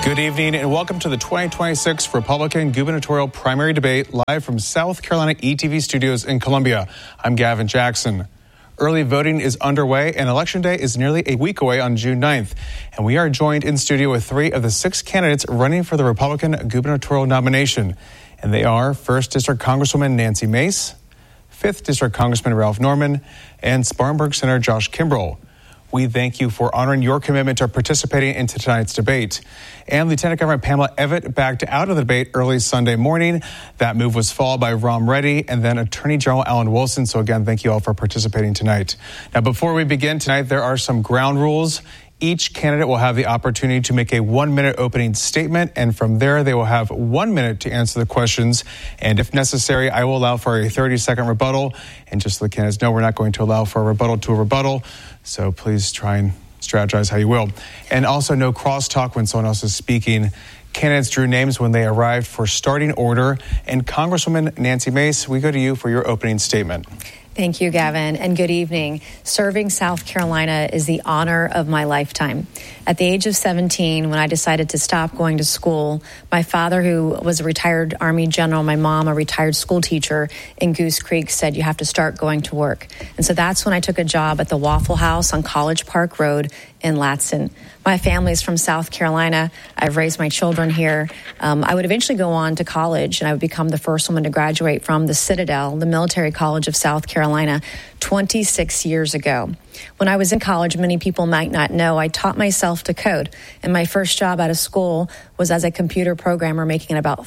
Good evening and welcome to the 2026 Republican gubernatorial primary debate live from South Carolina ETV studios in Columbia. I'm Gavin Jackson. Early voting is underway and Election Day is nearly a week away on June 9th. And we are joined in studio with 3 of the 6 candidates running for the Republican gubernatorial nomination. And they are 1st District Congresswoman Nancy Mace, 5th District Congressman Ralph Norman, and Spartanburg Senator Josh Kimbrell. We thank you for honoring your commitment to participating in tonight's debate. And Lieutenant Governor Pamela Evett backed out of the debate early Sunday morning. That move was followed by Rom Reddy and then Attorney General Alan Wilson. So again, thank you all for participating tonight. Now, before we begin tonight, there are some ground rules. Each candidate will have the opportunity to make a 1-minute opening statement, and from there they will have 1 minute to answer the questions. And if necessary, I will allow for a 30-second rebuttal. And just so the candidates know, we're not going to allow for a rebuttal to a rebuttal. So please try and strategize how you will. And also no crosstalk when someone else is speaking. Candidates drew names when they arrived for starting order. And Congresswoman Nancy Mace, we go to you for your opening statement. Thank you, Gavin, and good evening. Serving South Carolina is the honor of my lifetime. At the age of 17, when I decided to stop going to school, my father, who was a retired Army general, my mom, a retired school teacher in Goose Creek, said, you have to start going to work. And so that's when I took a job at the Waffle House on College Park Road in Latson. My family is from South Carolina. I've raised my children here. I would eventually go on to college, and I would become the first woman to graduate from the Citadel, the Military College of South Carolina, 26 years ago. When I was in college, many people might not know, I taught myself to code. And my first job out of school was as a computer programmer, making about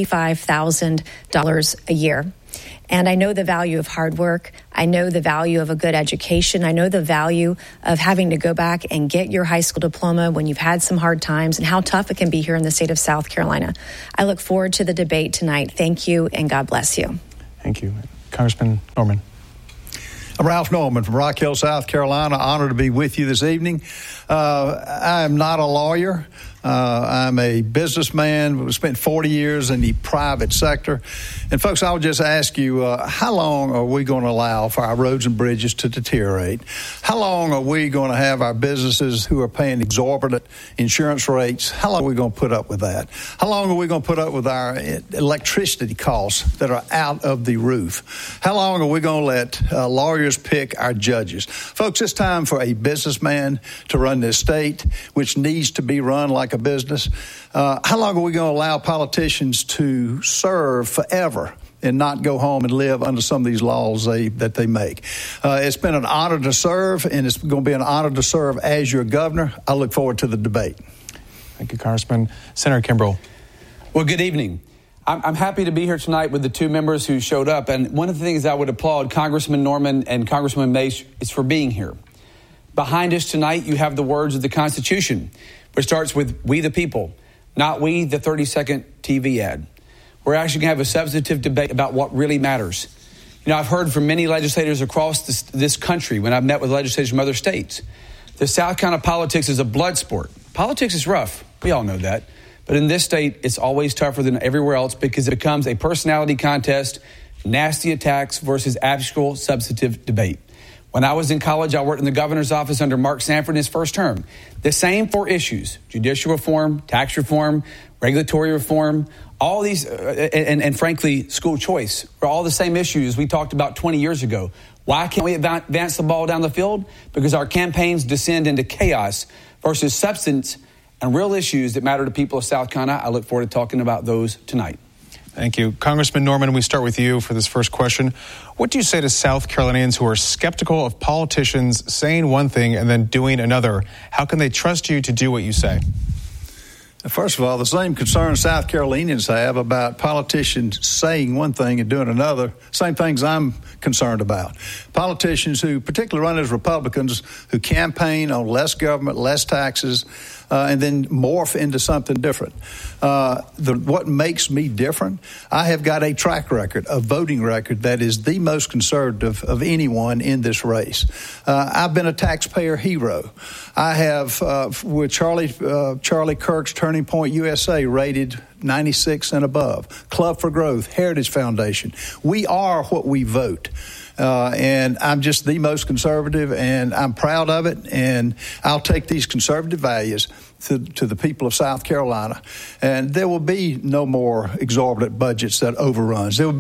$35,000 a year. And I know the value of hard work. I know the value of a good education. I know the value of having to go back and get your high school diploma when you've had some hard times and how tough it can be here in the state of South Carolina. I look forward to the debate tonight. Thank you, and God bless you. Thank you. Congressman Norman. I'm Ralph Norman from Rock Hill, South Carolina. Honored to be with you this evening. I am not a lawyer. I'm a businessman. Spent 40 years in the private sector. And folks, I'll just ask you, how long are we going to allow for our roads and bridges to deteriorate? How long are we going to have our businesses who are paying exorbitant insurance rates? How long are we going to put up with that? How long are we going to put up with our electricity costs that are out of the roof? How long are we going to let lawyers pick our judges? Folks, it's time for a businessman to run this state, which needs to be run like a business. How long are we going to allow politicians to serve forever and not go home and live under some of these laws that they make? It's been an honor to serve, and it's going to be an honor to serve as your governor. I look forward to the debate. Thank you, Congressman. Senator Kimbrell. Well, good evening. I'm happy to be here tonight with the 2 members who showed up. And one of the things I would applaud Congressman Norman and Congresswoman Mace is for being here. Behind us tonight, you have the words of the Constitution, which starts with "We the people," not "we," the 30-second TV ad. We're actually going to have a substantive debate about what really matters. You know, I've heard from many legislators across this country when I've met with legislators from other states. The South Carolina politics is a blood sport. Politics is rough. We all know that. But in this state, it's always tougher than everywhere else because it becomes a personality contest, nasty attacks versus actual substantive debate. When I was in college, I worked in the governor's office under Mark Sanford in his first term. The same 4 issues: judicial reform, tax reform, regulatory reform, all these, and frankly, school choice, are all the same issues we talked about 20 years ago. Why can't we advance the ball down the field? Because our campaigns descend into chaos versus substance and real issues that matter to people of South Carolina. I look forward to talking about those tonight. Thank you. Congressman Norman, we start with you for this first question. What do you say to South Carolinians who are skeptical of politicians saying one thing and then doing another? How can they trust you to do what you say? First of all, the same concern South Carolinians have about politicians saying one thing and doing another, same things I'm concerned about. Politicians who particularly run as Republicans who campaign on less government, less taxes, and then morph into something different. What makes me different? I have got a track record, a voting record that is the most conservative of anyone in this race. I've been a taxpayer hero. I have, with Charlie Kirk's Turning Point USA, rated 96 and above. Club for Growth, Heritage Foundation. We are what we vote. And I'm just the most conservative, and I'm proud of it. And I'll take these conservative values to the people of South Carolina. And there will be no more exorbitant budgets that overruns. There will